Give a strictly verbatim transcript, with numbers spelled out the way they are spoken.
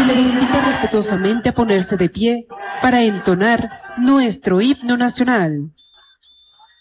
les invita respetuosamente a ponerse de pie para entonar nuestro himno nacional.